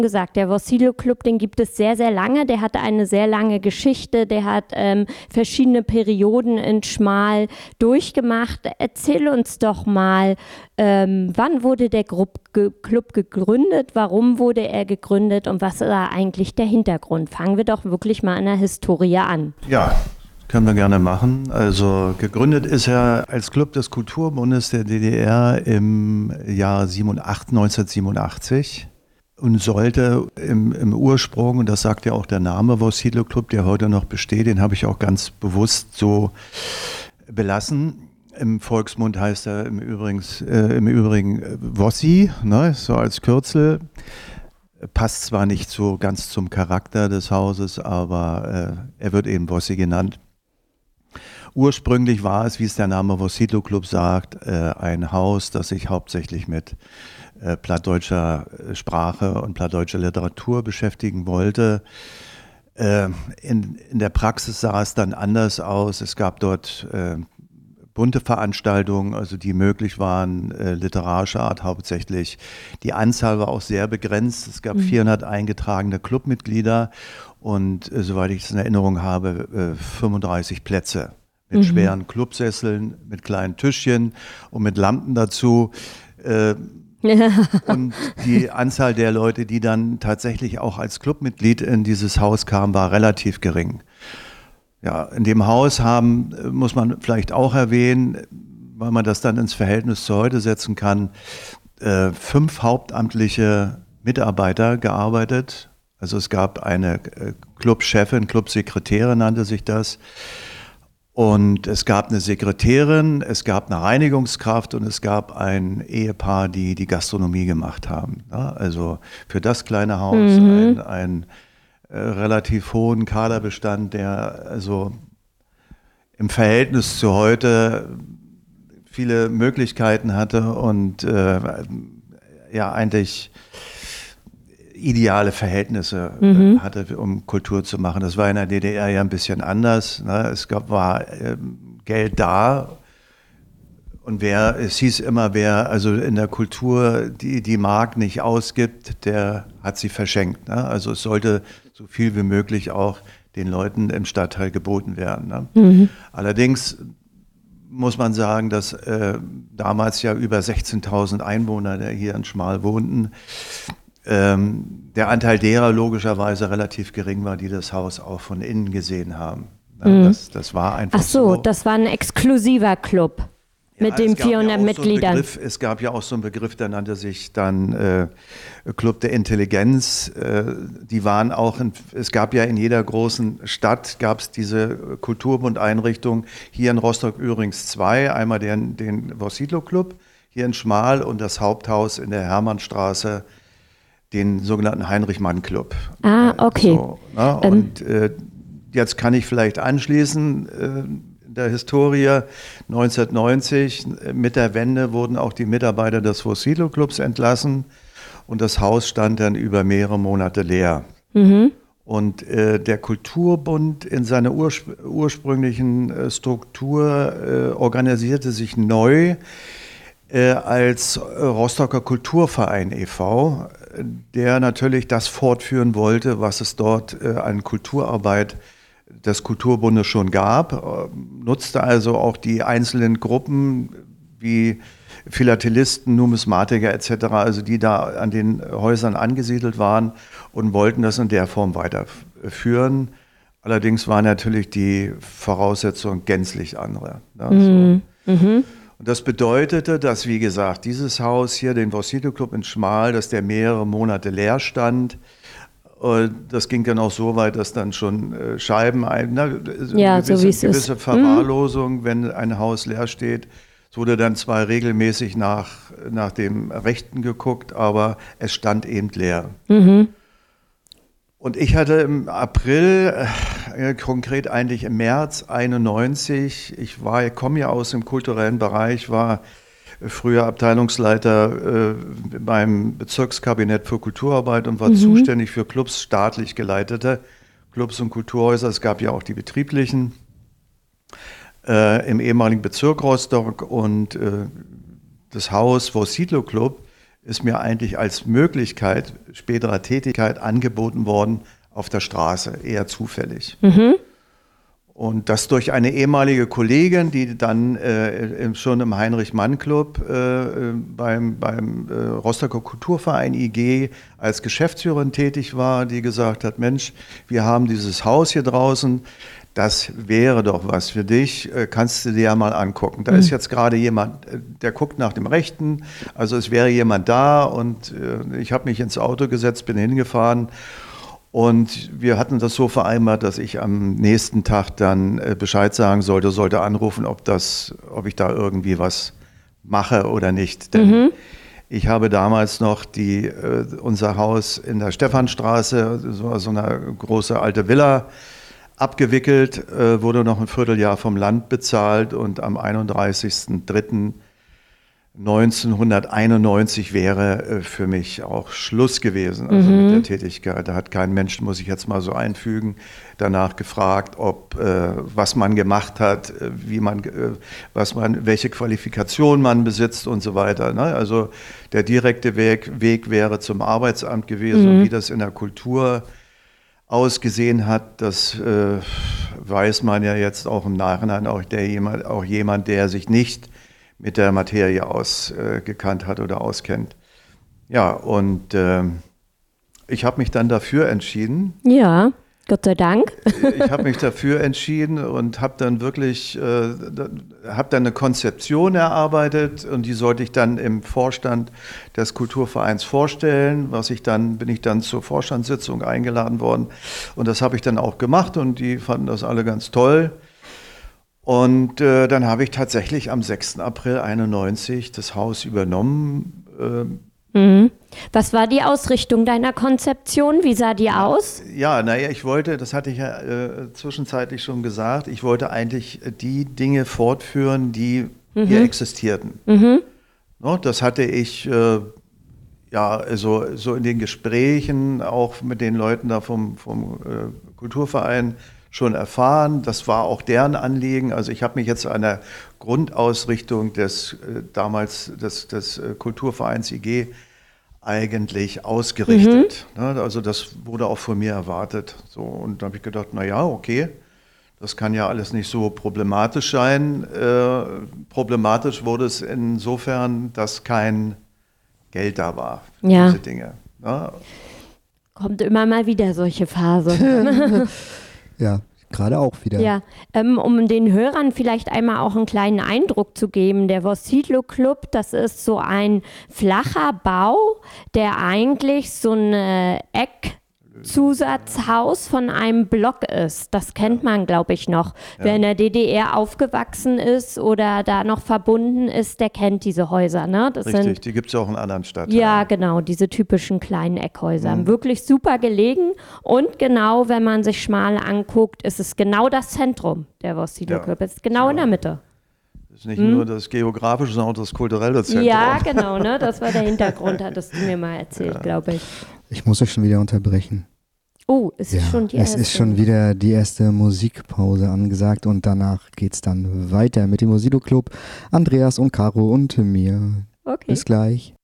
gesagt, der Vossilo Club, den gibt es sehr, sehr lange. Der hat eine sehr lange Geschichte. Der hat verschiedene Perioden in Schmal durchgemacht. Erzähl uns doch mal, wann wurde der Club gegründet? Warum wurde er gegründet? Und was ist da eigentlich der Hintergrund? Fangen wir doch wirklich mal an der Historie an. Ja, können wir gerne machen. Also gegründet ist er als Club des Kulturbundes der DDR im Jahr 1987. Und sollte im Ursprung, und das sagt ja auch der Name Vossilo Club, der heute noch besteht, den habe ich auch ganz bewusst so belassen. Im Volksmund heißt er im Übrigen Vossi, ne, so als Kürzel. Passt zwar nicht so ganz zum Charakter des Hauses, aber er wird eben Vossi genannt. Ursprünglich war es, wie es der Name Vossilo Club sagt, ein Haus, das sich hauptsächlich mit plattdeutscher Sprache und plattdeutscher Literatur beschäftigen wollte. In der Praxis sah es dann anders aus. Es gab dort bunte Veranstaltungen, also die möglich waren, literarischer Art hauptsächlich. Die Anzahl war auch sehr begrenzt. Es gab 400 eingetragene Clubmitglieder und soweit ich es in Erinnerung habe, 35 Plätze mit schweren Clubsesseln, mit kleinen Tischchen und mit Lampen dazu. Und die Anzahl der Leute, die dann tatsächlich auch als Clubmitglied in dieses Haus kamen, war relativ gering. Ja, in dem Haus muss man vielleicht auch erwähnen, weil man das dann ins Verhältnis zu heute setzen kann, 5 hauptamtliche Mitarbeiter gearbeitet. Also es gab eine Clubchefin, Clubsekretärin nannte sich das. Und es gab eine Sekretärin, es gab eine Reinigungskraft und es gab ein Ehepaar, die die Gastronomie gemacht haben. Ja, also für das kleine Haus ein relativ hohen Kaderbestand, der also im Verhältnis zu heute viele Möglichkeiten hatte und ja eigentlich ideale Verhältnisse hatte, um Kultur zu machen. Das war in der DDR ja ein bisschen anders. Ne? War Geld da und es hieß immer, wer also in der Kultur die Mark nicht ausgibt, der hat sie verschenkt. Ne? Also es sollte so viel wie möglich auch den Leuten im Stadtteil geboten werden. Ne? Allerdings muss man sagen, dass damals ja über 16.000 Einwohner, die hier in Schmal wohnten, der Anteil derer logischerweise relativ gering war, die das Haus auch von innen gesehen haben. Das war einfach so. Ach so, das war ein exklusiver Club mit den 400 Mitgliedern. Es gab ja auch so einen Begriff, der nannte sich dann Club der Intelligenz. Die waren auch, es gab ja in jeder großen Stadt gab es diese Kulturbundeinrichtung. Hier in Rostock übrigens 2, einmal den Vossilo Club hier in Schmal und das Haupthaus in der Hermannstraße, den sogenannten Heinrich-Mann-Club. Ah, okay. Und jetzt kann ich vielleicht anschließen, in der Historie 1990, mit der Wende wurden auch die Mitarbeiter des Vossilo Clubs entlassen und das Haus stand dann über mehrere Monate leer. Und der Kulturbund in seiner ursprünglichen Struktur organisierte sich neu als Rostocker Kulturverein e.V., der natürlich das fortführen wollte, was es dort an Kulturarbeit des Kulturbundes schon gab, nutzte also auch die einzelnen Gruppen wie Philatelisten, Numismatiker etc., also die da an den Häusern angesiedelt waren und wollten das in der Form weiterführen. Allerdings waren natürlich die Voraussetzungen gänzlich andere. Ne? Und das bedeutete, dass, wie gesagt, dieses Haus hier, den Vossilo Club in Schmal, dass der mehrere Monate leer stand. Und das ging dann auch so weit, dass dann schon Scheiben, gewisse Verwahrlosung, wenn ein Haus leer steht. Es wurde dann zwar regelmäßig nach dem Rechten geguckt, aber es stand eben leer. Und ich hatte im April, konkret eigentlich im März 91, ich komme ja aus dem kulturellen Bereich, war früher Abteilungsleiter beim Bezirkskabinett für Kulturarbeit und war zuständig für Clubs, staatlich geleitete Clubs und Kulturhäuser. Es gab ja auch die betrieblichen im ehemaligen Bezirk Rostock und das Haus Vossilo Club ist mir eigentlich als Möglichkeit späterer Tätigkeit angeboten worden auf der Straße, eher zufällig. Und das durch eine ehemalige Kollegin, die dann schon im Heinrich-Mann-Club beim Rostocker Kulturverein IG als Geschäftsführerin tätig war, die gesagt hat, Mensch, wir haben dieses Haus hier draußen, das wäre doch was für dich, kannst du dir ja mal angucken. Da ist jetzt gerade jemand, der guckt nach dem Rechten, also es wäre jemand da und ich habe mich ins Auto gesetzt, bin hingefahren und wir hatten das so vereinbart, dass ich am nächsten Tag dann Bescheid sagen sollte anrufen, ob ich da irgendwie was mache oder nicht. Denn ich habe damals noch unser Haus in der Stephanstraße, so eine große alte Villa, abgewickelt, wurde noch ein Vierteljahr vom Land bezahlt und am 31.03.1991 wäre für mich auch Schluss gewesen, also mit der Tätigkeit. Da hat kein Mensch, muss ich jetzt mal so einfügen, danach gefragt, was man gemacht hat, welche Qualifikation man besitzt und so weiter. Ne? Also der direkte Weg wäre zum Arbeitsamt gewesen, und wie das in der Kultur ausgesehen hat, das weiß man ja jetzt auch im Nachhinein, auch jemand, der sich nicht mit der Materie ausgekannt hat oder auskennt. Ja, und ich habe mich dann dafür entschieden. Ja, Gott sei Dank. Ich habe mich dafür entschieden und habe dann wirklich eine Konzeption erarbeitet und die sollte ich dann im Vorstand des Kulturvereins vorstellen. Bin ich dann zur Vorstandssitzung eingeladen worden und das habe ich dann auch gemacht und die fanden das alle ganz toll. Und dann habe ich tatsächlich am 6. April 1991 das Haus übernommen. Was war die Ausrichtung deiner Konzeption? Wie sah die aus? Ja, ich wollte, das hatte ich ja zwischenzeitlich schon gesagt, ich wollte eigentlich die Dinge fortführen, die hier existierten. No, das hatte ich so in den Gesprächen auch mit den Leuten da vom Kulturverein schon erfahren. Das war auch deren Anliegen. Also ich habe mich jetzt an der Grundausrichtung des Kulturvereins IG eigentlich ausgerichtet. Also das wurde auch von mir erwartet. So, und da habe ich gedacht, okay, das kann ja alles nicht so problematisch sein. Problematisch wurde es insofern, dass kein Geld da war für diese Dinge. Ja. Kommt immer mal wieder solche Phase. Ja, gerade auch wieder. Ja, um den Hörern vielleicht einmal auch einen kleinen Eindruck zu geben, der Wossidlo Club, das ist so ein flacher Bau, der eigentlich so ein Eckzusatzhaus von einem Block ist. Das kennt man, glaube ich, noch. Ja. Wer in der DDR aufgewachsen ist oder da noch verbunden ist, der kennt diese Häuser. Ne? Richtig, die gibt es ja auch in anderen Stadtteilen. Ja, genau, diese typischen kleinen Eckhäuser. Wirklich super gelegen und genau, wenn man sich schmal anguckt, ist es genau das Zentrum der Wossidlo Club. Es ist genau in der Mitte. Das ist nicht nur das geografische, sondern auch das kulturelle Zentrum. Ja, genau, ne? Das war der Hintergrund, hattest du mir mal erzählt, glaube ich. Ich muss euch schon wieder unterbrechen. Oh, es ist schon die erste. Es ist schon wieder die erste Musikpause angesagt und danach geht es dann weiter mit dem Wossidlo Club. Andreas und Caro und mir. Okay. Bis gleich.